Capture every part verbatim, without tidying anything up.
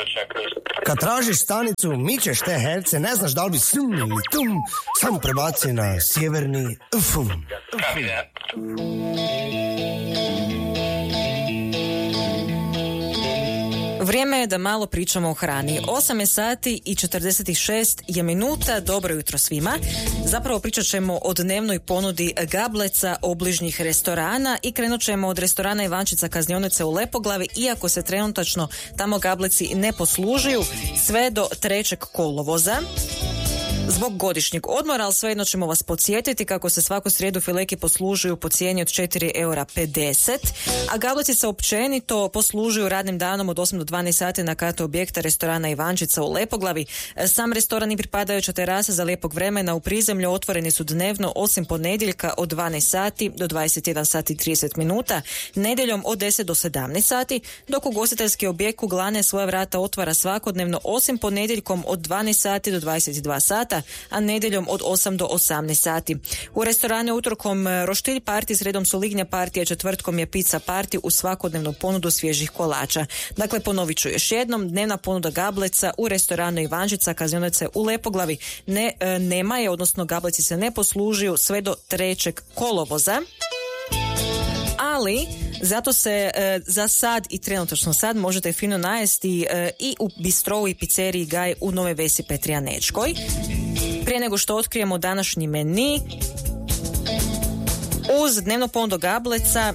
Kad tražiš stanicu, mičeš te herce, ne znaš da li bi sum ili tum, samo prebaci na sjeverni fum. Vrijeme je da malo pričamo o hrani. osam je sati i četrdeset šest je minuta. Dobro jutro svima. Zapravo pričat ćemo o dnevnoj ponudi gableca obližnjih restorana i krenut ćemo od restorana Ivančica Kaznionice u Lepoglavi, iako se trenutačno tamo gableci ne poslužuju sve do trećeg kolovoza. Zbog godišnjeg odmora, ali svejedno ćemo vas podsjetiti kako se svaku srijedu fileki poslužuju po cijeni od četiri eura pedeset, a gableci se općenito poslužuju radnim danom od osam do dvanaest sati na katu objekta restorana Ivančica u Lepoglavi. Sam restoran i pripadajuća terasa za lijepog vremena u prizemlju otvoreni su dnevno osim ponedjeljka od dvanaest sati do dvadeset jedan sati i trideset minuta, nedjeljom od deset do sedamnaest sati, dok ugostiteljski objekt Kuglane svoja vrata otvara svakodnevno osim ponedjeljkom od dvanaest sati do dvadeset dva sata, a nedjeljom od osam do osamnaest sati. U restorane utorkom roštilj parti, sredom su lignja partija, četvrtkom je pizza parti u svakodnevnu ponudu svježih kolača. Dakle, ponovit ću još jednom, dnevna ponuda gableca u restoranu Ivančica Kaznionice u Lepoglavi ne, e, nema je, odnosno gableci se ne poslužuju sve do trećeg kolovoza. Ali zato se e, za sad i trenutačno sad možete fino najesti e, i u bistrovu i pizzeriji Gaj u Nove Vesi Petrijanečkoj. Prije nego što otkrijemo današnji meni, uz dnevno ponudu gableca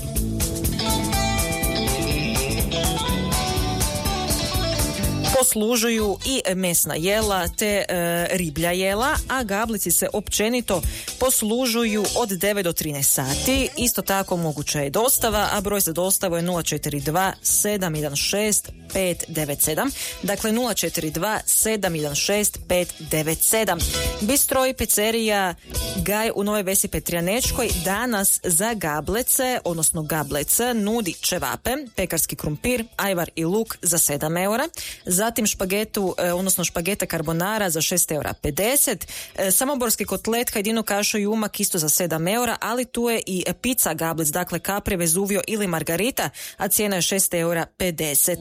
poslužuju i mesna jela te e, riblja jela, a gablici se općenito poslužuju od devet do trinaest sati. Isto tako moguća je dostava, a broj za dostavu je nula četiri dva sedam jedan šest pet devet sedam. Dakle, nula četiri dva sedam jedan šest pet devet sedam. Bistro i pizzerija Gaj u Nove Vesi Petrijanečkoj danas za gablece, odnosno gablece, nudi čevape, pekarski krumpir, ajvar i luk za sedam eura. Zatim špagetu, odnosno špageta carbonara za šest eura pedeset. Samoborski kotlet, hajdinu kašu i umak isto za sedam eura, ali tu je i pizza gablec, dakle Capri, Vezuvio ili Margarita, a cijena je šest eura pedeset.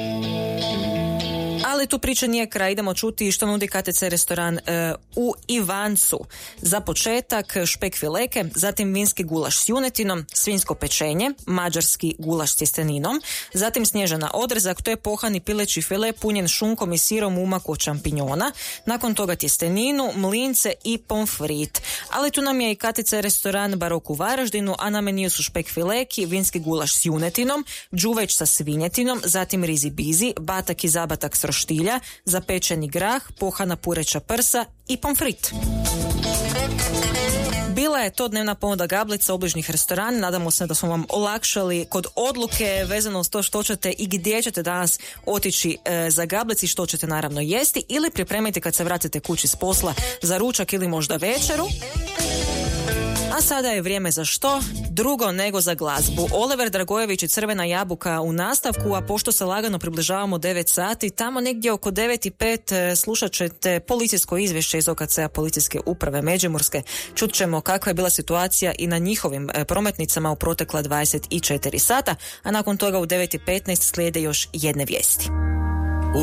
Ali tu priča nije kraj, idemo čuti što nudi K T C restoran e, u Ivancu. Za početak špek fileke, zatim vinski gulaš s junetinom, svinjsko pečenje, mađarski gulaš s tjesteninom, zatim snježana odrezak, to je pohani pileći file punjen šunkom i sirom u umaku od šampinjona, nakon toga tjesteninu, mlince i pomfrit. Ali tu nam je i K T C restoran Barok u Varaždinu, a na meniju su špek fileki, vinski gulaš s junetinom, đuveć sa svinjetinom, zatim rizi bizi, batak i zabatak s roštilja, zapečeni grah, pohana pureća prsa i pomfrit. Bila je to dnevna ponuda gablica obližnjih restorana. Nadamo se da smo vam olakšali kod odluke vezano uz to što ćete i gdje ćete danas otići e, za gablici, što ćete naravno jesti ili pripremiti kad se vratite kući s posla za ručak ili možda večeru. A sada je vrijeme za što? Drugo nego za glazbu. Oliver Dragojević i Crvena jabuka u nastavku, a pošto se lagano približavamo devet sati, tamo negdje oko devet i pet slušat ćete policijsko izvješće iz O K C-a Policijske uprave Međimurske. Čut ćemo kakva je bila situacija i na njihovim prometnicama u protekla dvadeset četiri sata, a nakon toga u devet i petnaest slijede još jedne vijesti.